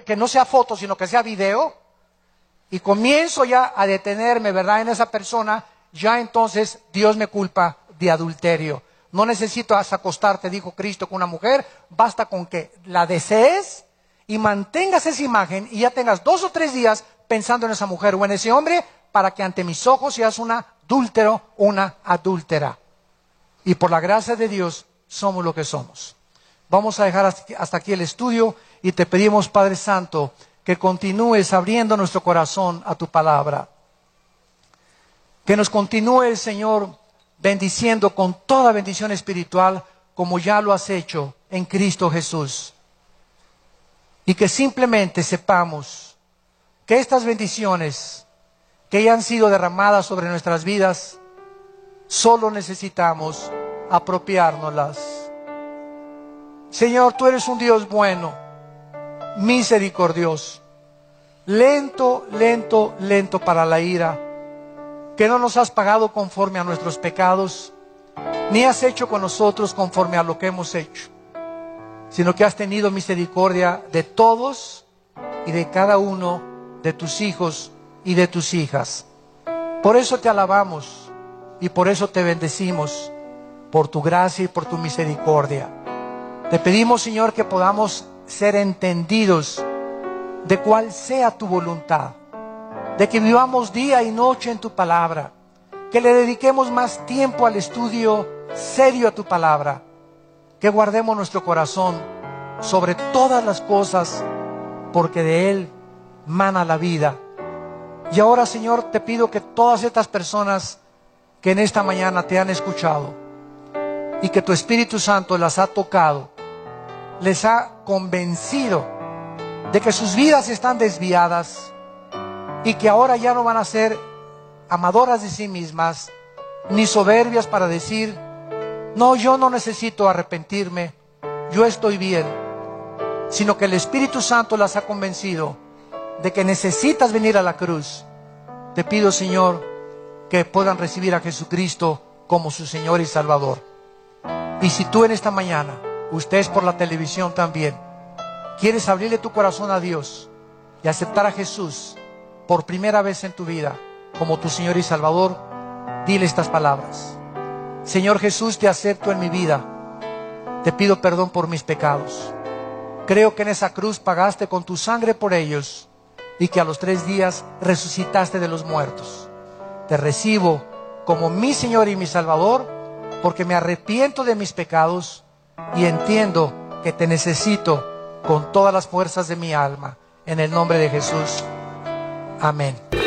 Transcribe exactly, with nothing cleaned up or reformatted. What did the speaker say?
que no sea foto, sino que sea video, y comienzo ya a detenerme, ¿verdad?, en esa persona, ya entonces Dios me culpa de adulterio. No necesitas acostarte, dijo Cristo, con una mujer, basta con que la desees y mantengas esa imagen y ya tengas dos o tres días pensando en esa mujer o en ese hombre, para que ante mis ojos seas un adúltero, una adúltera. Y por la gracia de Dios somos lo que somos. Vamos a dejar hasta aquí el estudio y te pedimos, Padre Santo, que continúes abriendo nuestro corazón a tu palabra. Que nos continúe, Señor, bendiciendo con toda bendición espiritual, como ya lo has hecho en Cristo Jesús. Y que simplemente sepamos que estas bendiciones que ya han sido derramadas sobre nuestras vidas, solo necesitamos apropiárnoslas. Señor, tú eres un Dios bueno, misericordioso, lento, lento, lento para la ira, que no nos has pagado conforme a nuestros pecados, ni has hecho con nosotros conforme a lo que hemos hecho, sino que has tenido misericordia de todos y de cada uno de tus hijos y de tus hijas. Por eso te alabamos y por eso te bendecimos, por tu gracia y por tu misericordia. Te pedimos, Señor, que podamos ser entendidos de cuál sea tu voluntad, de que vivamos día y noche en tu palabra, que le dediquemos más tiempo al estudio serio a tu palabra, que guardemos nuestro corazón sobre todas las cosas, porque de él mana la vida. Y ahora, Señor, te pido que todas estas personas que en esta mañana te han escuchado y que tu Espíritu Santo las ha tocado, les ha convencido de que sus vidas están desviadas y que ahora ya no van a ser amadoras de sí mismas, ni soberbias para decir, no, yo no necesito arrepentirme, yo estoy bien, sino que el Espíritu Santo las ha convencido de que necesitas venir a la cruz. Te pido, Señor, que puedan recibir a Jesucristo como su Señor y Salvador. Y si tú en esta mañana, ustedes por la televisión también, quieres abrirle tu corazón a Dios y aceptar a Jesús por primera vez en tu vida como tu Señor y Salvador, dile estas palabras: Señor Jesús, te acepto en mi vida, te pido perdón por mis pecados, creo que en esa cruz pagaste con tu sangre por ellos y que a los tres días resucitaste de los muertos. Te recibo como mi Señor y mi Salvador, porque me arrepiento de mis pecados y entiendo que te necesito con todas las fuerzas de mi alma. En el nombre de Jesús. Amén.